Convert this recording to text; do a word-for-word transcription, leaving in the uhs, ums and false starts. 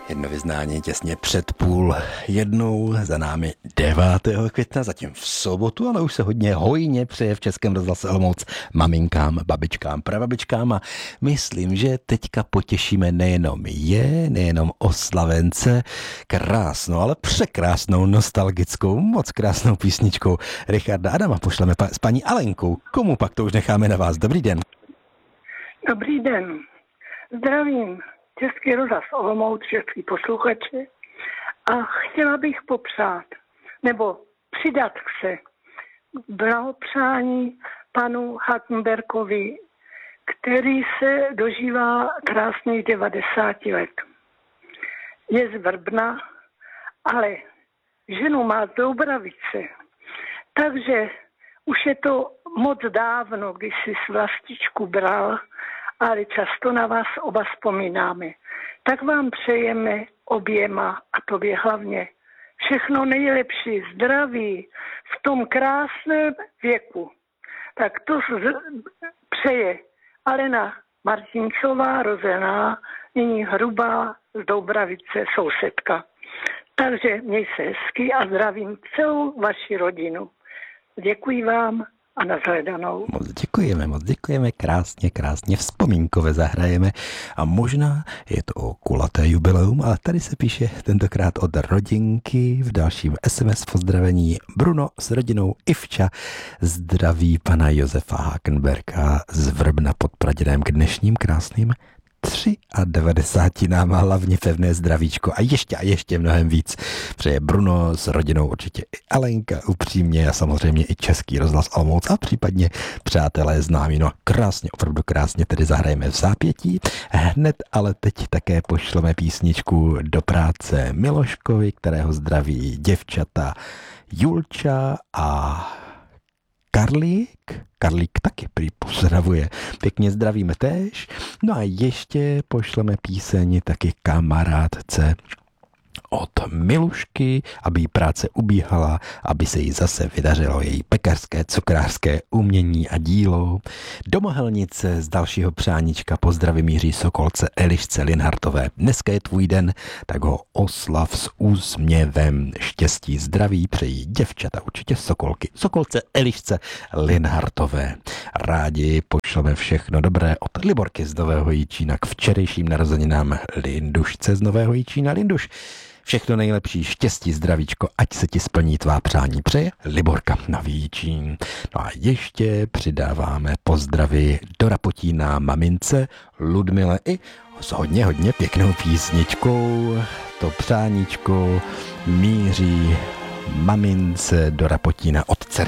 Jedno vyznání těsně před půl jednou, za námi devátého května, zatím v sobotu, ale už se hodně hojně přeje v Českém rozhlase Olomouc maminkám, babičkám, prababičkám a myslím, že teďka potěšíme nejenom je, nejenom oslavence, krásnou, ale překrásnou, nostalgickou, moc krásnou písničkou Richarda Adama pošleme pa- s paní Alenkou. Komu pak to už necháme na vás? Dobrý den. Dobrý den. Zdravím Český rozhlas Olomouc, český posluchači a chtěla bych popřát, nebo přidat se blahopřání panu Hartenbergovi, který se dožívá krásných devadesáti let. Je z Vrbna, ale ženu má z Doubravice, takže už je to moc dávno, když si s vlastičku bral, ale často na vás oba vzpomínáme. Tak vám přejeme oběma a tobě hlavně všechno nejlepší, zdraví v tom krásném věku. Tak to z- přeje Alena Martincová, rozená, nyní Hrubá z Doubravice, sousedka. Takže měj se hezky a zdravím celou vaši rodinu. Děkuji vám a nashledanou. Moc děkujeme, moc děkujeme, krásně, krásně vzpomínkové zahrajeme a možná je to o kulaté jubileum, ale tady se píše tentokrát od rodinky v dalším es em es pozdravení. Bruno s rodinou Ivča zdraví pana Josefa Hakenberga z Vrbna pod Pradědem k dnešním krásným devadesát nám a hlavně pevné zdravíčko a ještě a ještě mnohem víc přeje Bruno s rodinou, určitě i Alenka upřímně a samozřejmě i Český rozhlas Olomouc a případně přátelé známí. No krásně, opravdu krásně tedy zahrajeme v zápětí. Hned ale teď také pošleme písničku do práce Miloškovi, kterého zdraví děvčata Julča a Karlík, Karlík taky prý pozdravuje. Pěkně zdravíme též. No a ještě pošleme píseň taky kamarádce od Milušky, aby jí práce ubíhala, aby se jí zase vydařilo její pekařské, cukrářské umění a dílo. Do Mohelnice z dalšího přáníčka pozdraví míří Sokolce Elišce Linhartové. Dneska je tvůj den, tak ho oslav s úsměvem. Štěstí, zdraví přejí děvčata, určitě Sokolky. Sokolce Elišce Linhartové. Rádi pošleme všechno dobré od Liborky z Nového Jičína k včerejším narozeninám Lindušce z Nového Jičína. Linduš, všechno nejlepší, štěstí, zdravíčko, ať se ti splní tvá přání. Přeje Liborka na Výčín. No a ještě přidáváme pozdravy do Rapotína mamince Ludmile i s hodně, hodně pěknou písničkou. To přáníčko míří mamince do Rapotína od dcery